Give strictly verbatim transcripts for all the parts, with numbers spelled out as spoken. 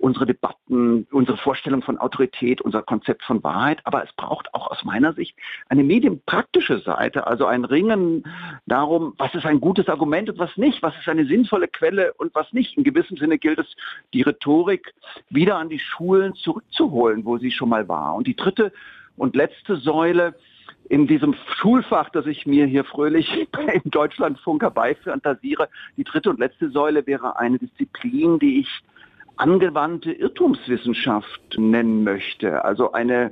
unsere Debatten, unsere Vorstellung von Autorität, unser Konzept von Wahrheit. Aber es braucht auch aus meiner Sicht eine medienpraktische Seite, also ein Ringen darum, was ist ein gutes Argument und was nicht, was ist eine sinnvolle Quelle und was nicht. In gewissem Sinne gilt es, die Rhetorik wieder an die Schulen zurückzuholen, wo sie schon mal war. Und die dritte und letzte Säule in diesem Schulfach, das ich mir hier fröhlich im Deutschlandfunk herbeifantasiere, die dritte und letzte Säule wäre eine Disziplin, die ich angewandte Irrtumswissenschaft nennen möchte. Also eine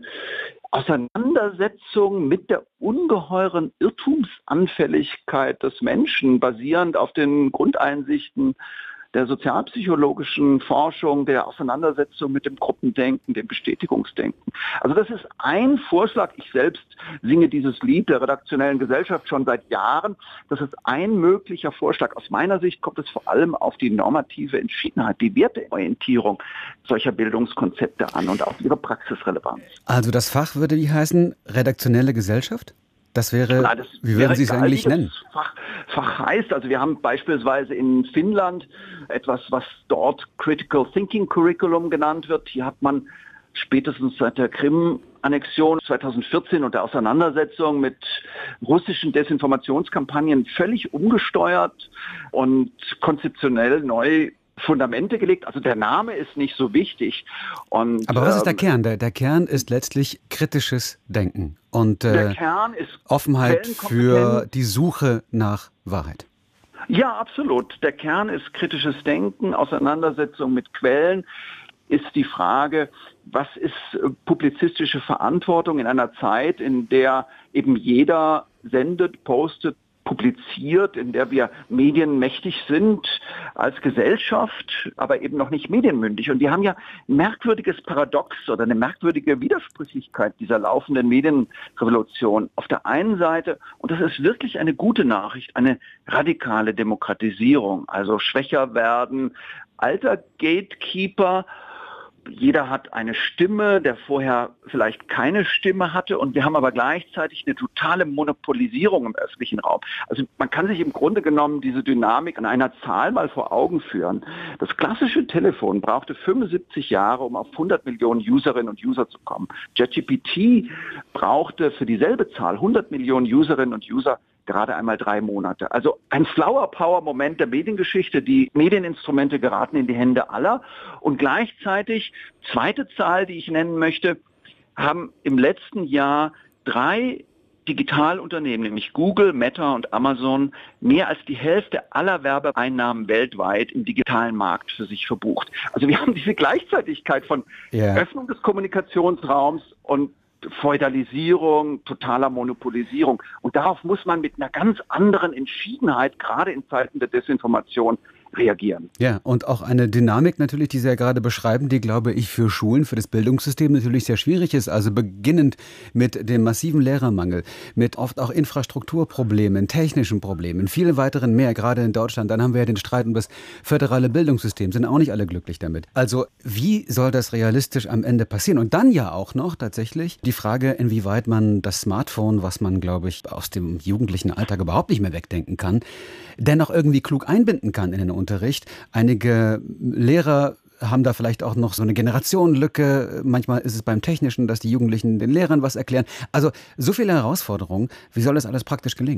Auseinandersetzung mit der ungeheuren Irrtumsanfälligkeit des Menschen, basierend auf den Grundeinsichten der sozialpsychologischen Forschung, der Auseinandersetzung mit dem Gruppendenken, dem Bestätigungsdenken. Also das ist ein Vorschlag. Ich selbst singe dieses Lied der redaktionellen Gesellschaft schon seit Jahren. Das ist ein möglicher Vorschlag. Aus meiner Sicht kommt es vor allem auf die normative Entschiedenheit, die Werteorientierung solcher Bildungskonzepte an und auf ihre Praxisrelevanz. Also das Fach würde wie heißen? Redaktionelle Gesellschaft? Das wäre, Na, das wie würden Sie es egal, eigentlich wie das nennen? Fach, Fach heißt, also wir haben beispielsweise in Finnland etwas, was dort Critical Thinking Curriculum genannt wird. Hier hat man spätestens seit der Krim-Annexion zweitausendvierzehn und der Auseinandersetzung mit russischen Desinformationskampagnen völlig umgesteuert und konzeptionell neu Fundamente gelegt. Also der Name ist nicht so wichtig. Und, Aber was ist der ähm, Kern? Der, der Kern ist letztlich kritisches Denken und der äh, Kern ist Offenheit für die Suche nach Wahrheit. Ja, absolut. Der Kern ist kritisches Denken, Auseinandersetzung mit Quellen. Ist die Frage, was ist publizistische Verantwortung in einer Zeit, in der eben jeder sendet, postet, publiziert, in der wir medienmächtig sind als Gesellschaft, aber eben noch nicht medienmündig. Und wir haben ja ein merkwürdiges Paradox oder eine merkwürdige Widersprüchlichkeit dieser laufenden Medienrevolution. Auf der einen Seite, und das ist wirklich eine gute Nachricht, eine radikale Demokratisierung, also schwächer werden, alter Gatekeeper. Jeder hat eine Stimme, der vorher vielleicht keine Stimme hatte, und wir haben aber gleichzeitig eine totale Monopolisierung im öffentlichen Raum. Also man kann sich im Grunde genommen diese Dynamik an einer Zahl mal vor Augen führen. Das klassische Telefon brauchte fünfundsiebzig Jahre, um auf hundert Millionen Userinnen und User zu kommen. ChatGPT brauchte für dieselbe Zahl hundert Millionen Userinnen und User gerade einmal drei Monate. Also ein Flower-Power-Moment der Mediengeschichte. Die Medieninstrumente geraten in die Hände aller. Und gleichzeitig, zweite Zahl, die ich nennen möchte, haben im letzten Jahr drei Digitalunternehmen, nämlich Google, Meta und Amazon, mehr als die Hälfte aller Werbeeinnahmen weltweit im digitalen Markt für sich verbucht. Also wir haben diese Gleichzeitigkeit von yeah. Öffnung des Kommunikationsraums und Feudalisierung, totaler Monopolisierung. Und darauf muss man mit einer ganz anderen Entschiedenheit, gerade in Zeiten der Desinformation, reagieren. Ja, und auch eine Dynamik natürlich, die Sie ja gerade beschreiben, die, glaube ich, für Schulen, für das Bildungssystem natürlich sehr schwierig ist. Also beginnend mit dem massiven Lehrermangel, mit oft auch Infrastrukturproblemen, technischen Problemen, vielen weiteren mehr, gerade in Deutschland. Dann haben wir ja den Streit um das föderale Bildungssystem, sind auch nicht alle glücklich damit. Also wie soll das realistisch am Ende passieren? Und dann ja auch noch tatsächlich die Frage, inwieweit man das Smartphone, was man, glaube ich, aus dem jugendlichen Alltag überhaupt nicht mehr wegdenken kann, dennoch irgendwie klug einbinden kann in den Unterricht. Einige Lehrer haben da vielleicht auch noch so eine Generationenlücke. Manchmal ist es beim Technischen, dass die Jugendlichen den Lehrern was erklären. Also so viele Herausforderungen. Wie soll das alles praktisch gelingen?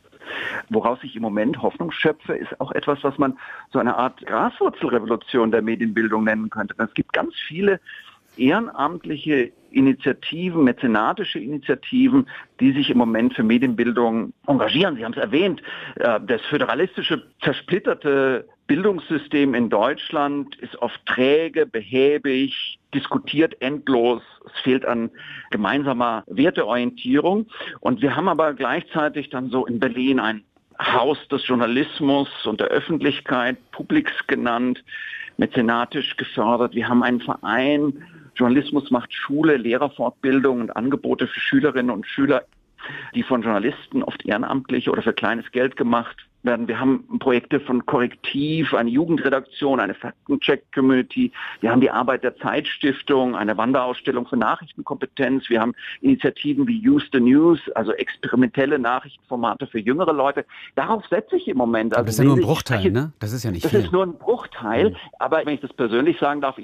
Woraus ich im Moment Hoffnung schöpfe, ist auch etwas, was man so eine Art Graswurzelrevolution der Medienbildung nennen könnte. Es gibt ganz viele ehrenamtliche Initiativen, mäzenatische Initiativen, die sich im Moment für Medienbildung engagieren. Sie haben es erwähnt, das föderalistische, zersplitterte Bildungssystem in Deutschland ist oft träge, behäbig, diskutiert endlos. Es fehlt an gemeinsamer Werteorientierung. Und wir haben aber gleichzeitig dann so in Berlin ein Haus des Journalismus und der Öffentlichkeit, Publix genannt, mäzenatisch gefördert. Wir haben einen Verein, Journalismus macht Schule, Lehrerfortbildung und Angebote für Schülerinnen und Schüler, die von Journalisten oft ehrenamtlich oder für kleines Geld gemacht werden. Wir haben Projekte von Korrektiv, eine Jugendredaktion, eine Faktencheck-Community. Wir haben die Arbeit der Zeitstiftung, eine Wanderausstellung für Nachrichtenkompetenz. Wir haben Initiativen wie Use the News, also experimentelle Nachrichtenformate für jüngere Leute. Darauf setze ich im Moment. Aber also das ist ja nur ein Bruchteil, ne? Das ist ja nicht Das viel. ist nur ein Bruchteil. Mhm. Aber wenn ich das persönlich sagen darf,